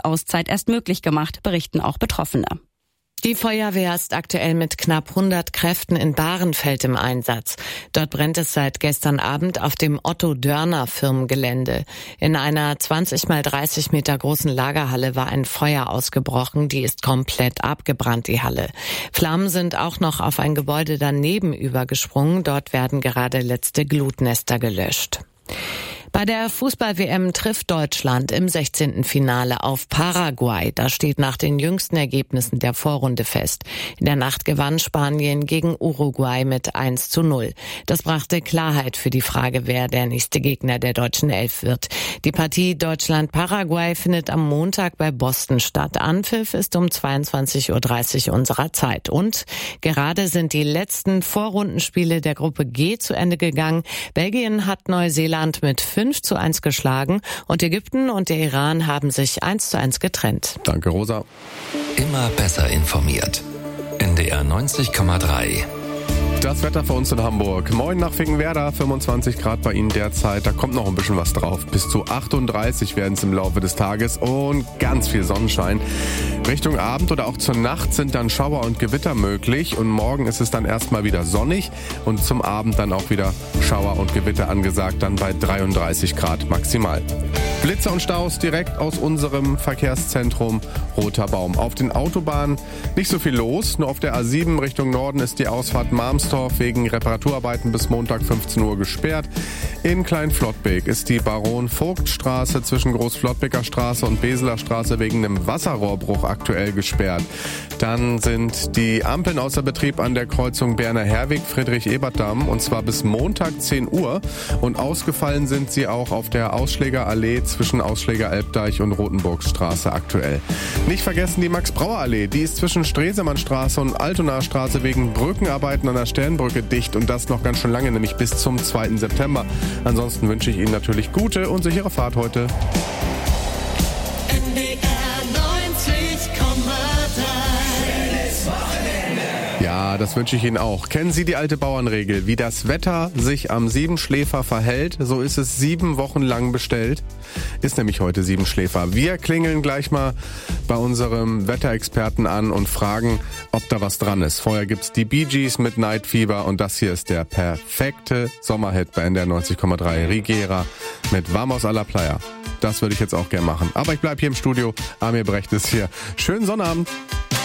Auszeit erst möglich gemacht, berichten auch Betroffene. Die Feuerwehr ist aktuell mit knapp 100 Kräften in Bahrenfeld im Einsatz. Dort brennt es seit gestern Abend auf dem Otto-Dörner-Firmengelände. In einer 20 mal 30 Meter großen Lagerhalle war ein Feuer ausgebrochen. Die ist komplett abgebrannt, die Halle. Flammen sind auch noch auf ein Gebäude daneben übergesprungen. Dort werden gerade letzte Glutnester gelöscht. Bei der Fußball-WM trifft Deutschland im 16. Finale auf Paraguay. Das steht nach den jüngsten Ergebnissen der Vorrunde fest. In der Nacht gewann Spanien gegen Uruguay mit 1:0. Das brachte Klarheit für die Frage, wer der nächste Gegner der deutschen Elf wird. Die Partie Deutschland-Paraguay findet am Montag bei Boston statt. Anpfiff ist um 22:30 Uhr unserer Zeit. Und gerade sind die letzten Vorrundenspiele der Gruppe G zu Ende gegangen. Belgien hat Neuseeland mit 5:1 geschlagen und Ägypten und der Iran haben sich 1:1 getrennt. Danke, Rosa. Immer besser informiert. NDR 90,3. Das Wetter für uns in Hamburg. Moin nach Finkenwerder, 25 Grad bei Ihnen derzeit. Da kommt noch ein bisschen was drauf. Bis zu 38 werden es im Laufe des Tages und ganz viel Sonnenschein. Richtung Abend oder auch zur Nacht sind dann Schauer und Gewitter möglich. Und morgen ist es dann erstmal wieder sonnig und zum Abend dann auch wieder Schauer und Gewitter angesagt, dann bei 33 Grad maximal. Blitze und Staus direkt aus unserem Verkehrszentrum Roter Baum. Auf den Autobahnen nicht so viel los. Nur auf der A7 Richtung Norden ist die Ausfahrt Marmstorf wegen Reparaturarbeiten bis Montag 15 Uhr gesperrt. In Kleinflottbek ist die Baron-Vogt-Straße zwischen Großflottbeker Straße und Beseler Straße wegen einem Wasserrohrbruch aktuell gesperrt. Dann sind die Ampeln außer Betrieb an der Kreuzung Berner-Herwig, Friedrich-Ebert-Damm und zwar bis Montag 10 Uhr. Und ausgefallen sind sie auch auf der Ausschlägerallee zwischen Ausschläger-Elbdeich und Rotenburgstraße aktuell. Nicht vergessen die Max-Brauer-Allee, die ist zwischen Stresemannstraße und Altonastraße wegen Brückenarbeiten an der Sternbrücke dicht und das noch ganz schön lange, nämlich bis zum 2. September. Ansonsten wünsche ich Ihnen natürlich gute und sichere Fahrt heute. Ja, das wünsche ich Ihnen auch. Kennen Sie die alte Bauernregel? Wie das Wetter sich am Siebenschläfer verhält, so ist es 7 Wochen lang bestellt. Ist nämlich heute Siebenschläfer. Wir klingeln gleich mal bei unserem Wetterexperten an und fragen, ob da was dran ist. Vorher gibt's die Bee Gees mit Night Fever und das hier ist der perfekte Sommerhit bei NDR 90,3. Rigera mit Vamos a la Playa. Das würde ich jetzt auch gern machen. Aber ich bleib hier im Studio. Amir Brecht ist hier. Schönen Sonnabend.